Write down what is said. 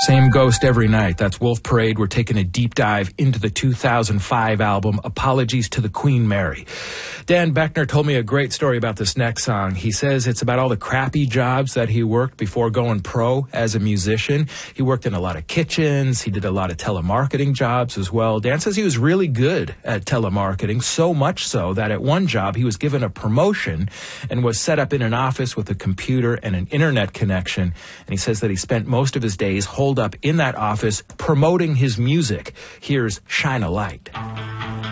Same ghost every night. That's Wolf Parade. We're taking a deep dive into the 2005 album, Apologies to the Queen Mary. Dan Beckner told me a great story about this next song. He says it's about all the crappy jobs that he worked before going pro as a musician. He worked in a lot of kitchens. He did a lot of telemarketing jobs as well. Dan says he was really good at telemarketing, so much so that at one job he was given a promotion and was set up in an office with a computer and an internet connection. And he says that he spent most of his days holed up in that office promoting his music. Here's Shine a Light.